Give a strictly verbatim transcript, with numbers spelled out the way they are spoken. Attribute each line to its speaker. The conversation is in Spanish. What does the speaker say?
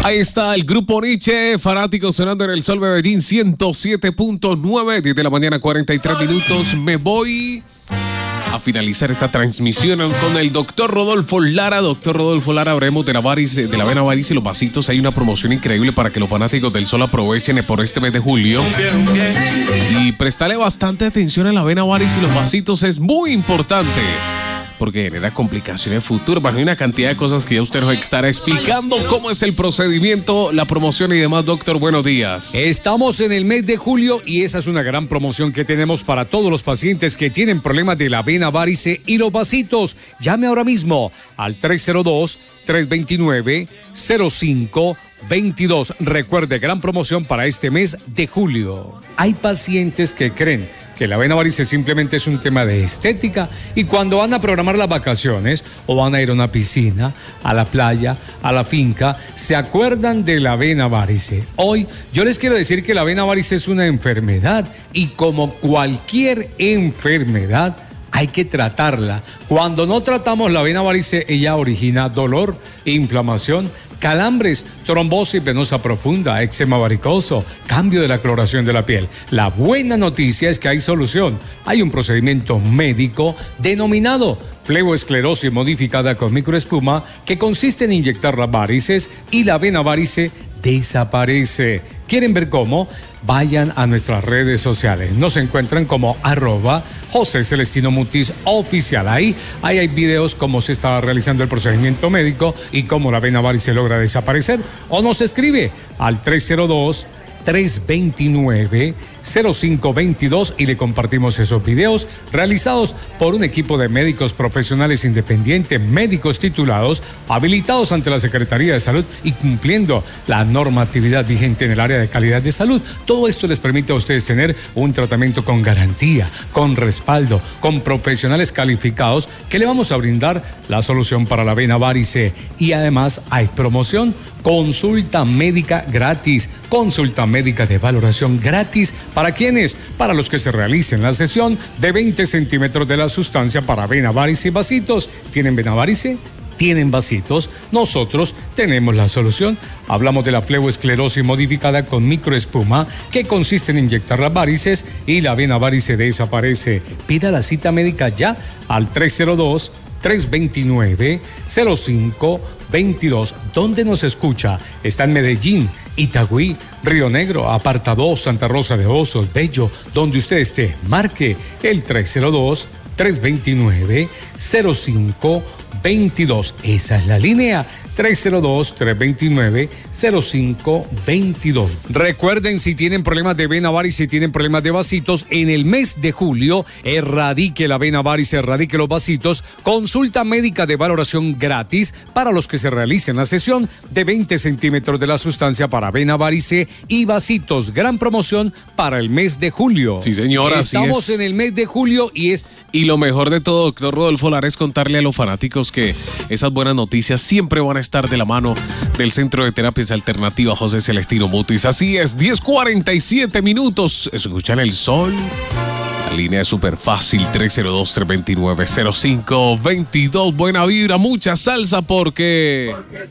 Speaker 1: Ahí está el grupo Nietzsche, fanático sonando en el Sol Medellín ciento siete punto nueve, diez de la mañana, cuarenta y tres minutos. Me voy a finalizar esta transmisión con el doctor Rodolfo Lara. Doctor Rodolfo Lara, hablemos de la varice, de la vena varice y los vasitos. Hay una promoción increíble para que los fanáticos del Sol aprovechen por este mes de julio. Y prestarle bastante atención a la vena varice y los vasitos es muy importante, porque genera complicaciones futuras. Hay una cantidad de cosas que ya usted nos estará explicando. ¿Cómo es el procedimiento, la promoción y demás, doctor? Buenos días.
Speaker 2: Estamos en el mes de julio y esa es una gran promoción que tenemos para todos los pacientes que tienen problemas de la vena varice y los vasitos. Llame ahora mismo al tres cero dos, tres dos nueve, cero cinco veintidós. Recuerde, gran promoción para este mes de julio. Hay pacientes que creen que la vena varice simplemente es un tema de estética y cuando van a programar las vacaciones o van a ir a una piscina, a la playa, a la finca, se acuerdan de la vena varice. Hoy yo les quiero decir que la vena varice es una enfermedad y como cualquier enfermedad hay que tratarla. Cuando no tratamos la vena varice, ella origina dolor, inflamación, calambres, trombosis venosa profunda, eczema varicoso, cambio de la coloración de la piel. La buena noticia es que hay solución. Hay un procedimiento médico denominado fleboesclerosis modificada con microespuma que consiste en inyectar las varices y la vena varice desaparece. ¿Quieren ver cómo? Vayan a nuestras redes sociales. Nos encuentran como arroba José Celestino Mutis oficial. Ahí, ahí hay videos cómo se está realizando el procedimiento médico y cómo la vena varice logra desaparecer. O nos escribe al tres cero dos, tres dos nueve, cero cinco veintidós y le compartimos esos videos realizados por un equipo de médicos profesionales independientes, médicos titulados, habilitados ante la Secretaría de Salud y cumpliendo la normatividad vigente en el área de calidad de salud. Todo esto les permite a ustedes tener un tratamiento con garantía, con respaldo, con profesionales calificados que le vamos a brindar la solución para la vena varice. Y además hay promoción, consulta médica gratis, consulta médica de valoración gratis. ¿Para quiénes? Para los que se realicen la sesión de veinte centímetros de la sustancia para vena varice y vasitos. ¿Tienen vena varice? ¿Tienen vasitos? Nosotros tenemos la solución. Hablamos de la fleboesclerosis modificada con microespuma, que consiste en inyectar las varices y la vena varice desaparece. Pida la cita médica ya al tres cero dos, tres dos nueve, cero cinco veintidós. ¿Dónde nos escucha? Está en Medellín, Itagüí, Río Negro, Apartadó, Santa Rosa de Osos, Bello, donde usted esté. Marque el tres cero dos, tres dos nueve, cero cinco veintidós. Esa es la línea. tres cero dos, tres dos nueve, cero cinco veintidós. Recuerden, si tienen problemas de vena varice, si tienen problemas de vasitos, en el mes de julio, erradique la vena varice, erradique los vasitos. Consulta médica de valoración gratis para los que se realicen la sesión de veinte centímetros de la sustancia para vena varice y vasitos. Gran promoción para el mes de julio.
Speaker 1: Sí, señora.
Speaker 2: Estamos
Speaker 1: así es.
Speaker 2: en el mes de julio y es...
Speaker 1: Y lo mejor de todo, doctor Rodolfo Lara, es contarle a los fanáticos que esas buenas noticias siempre van a estar de la mano del Centro de Terapias Alternativas José Celestino Mutis. Así es, diez cuarenta y siete minutos. Escuchan el sol. La línea es súper fácil, tres cero dos, tres dos nueve, cero cinco veintidós. Buena vibra, mucha salsa porque...